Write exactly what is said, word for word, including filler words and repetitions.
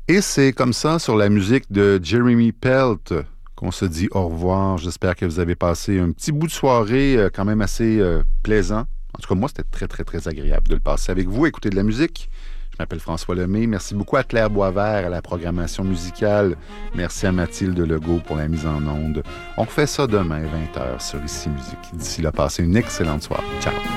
Et c'est comme ça, sur la musique de Jeremy Pelt, qu'on se dit au revoir. J'espère que vous avez passé un petit bout de soirée euh, quand même assez euh, plaisant. En tout cas, moi, c'était très, très, très agréable de le passer avec vous, écouter de la musique. Je m'appelle François Lemay. Merci beaucoup à Claire Boisvert à la programmation musicale. Merci à Mathilde Legault pour la mise en onde. On refait ça demain, vingt heures, sur Ici Musique. D'ici là, passez une excellente soirée. Ciao!